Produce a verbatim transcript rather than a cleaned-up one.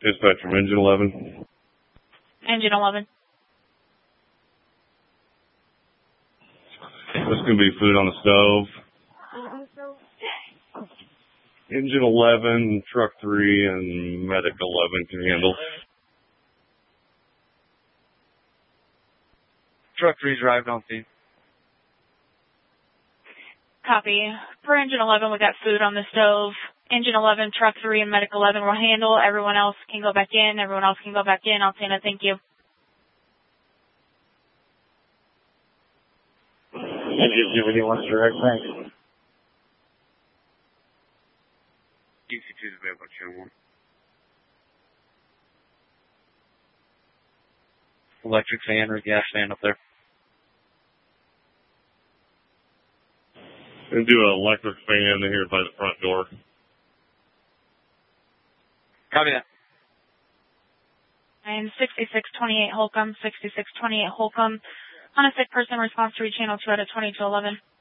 Dispatch from Engine eleven. Engine eleven. This is going to be food on the stove. Engine eleven, truck three, and medic eleven can handle. Truck three's arrived on scene. Copy. For engine eleven, we got food on the stove. Engine eleven, truck three, and medic eleven will handle. Everyone else can go back in. Everyone else can go back in. Altina, thank you. Anybody wants direct, thanks. D C two is available at channel one. Electric fan or gas fan up there? And do an electric fan here by the front door. Copy that. And sixty-six twenty-eight Holcomb, sixty-six twenty-eight Holcomb. On a sick person, response to channel two out of twenty-two eleven.